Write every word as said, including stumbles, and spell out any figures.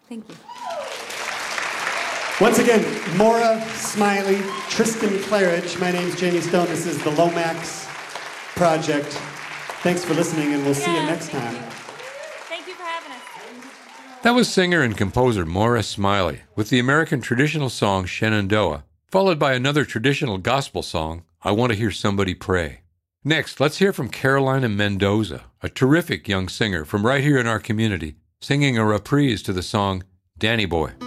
Thank you. Once again, Maura Smiley, Tristan Claridge. My name's Jamie Stone. This is the Lomax Project. Thanks for listening, and we'll see yeah, you next thank time. You. Thank you for having us. That was singer and composer Maura Smiley with the American traditional song Shenandoah, followed by another traditional gospel song, I Want to Hear Somebody Pray. Next, let's hear from Carolina Mendoza, a terrific young singer from right here in our community, singing a reprise to the song Danny Boy.